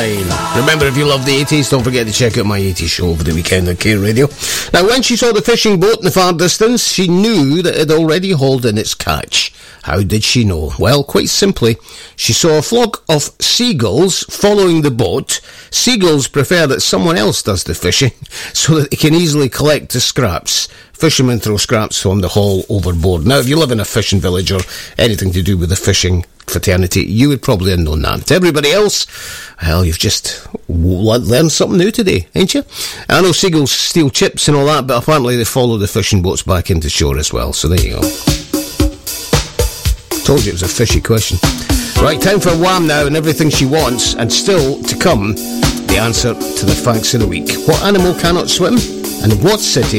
Remember, if you love the 80s, don't forget to check out my 80s show over the weekend on K Radio. Now, when she saw the fishing boat in the far distance, she knew that it had already hauled in its catch. How did she know? Well, quite simply, she saw a flock of seagulls following the boat. Seagulls prefer that someone else does the fishing, so that they can easily collect the scraps. Fishermen throw scraps from the haul overboard. Now, if you live in a fishing village or anything to do with the fishing fraternity, you would probably have known that. To everybody else, well, you've just learned something new today, ain't you? I know seagulls steal chips and all that, but apparently they follow the fishing boats back into shore as well, so there you go. Told you it was a fishy question. Right, time for Wham now and everything she wants, and still to come, the answer to the facts of the week. What animal cannot swim, and in what city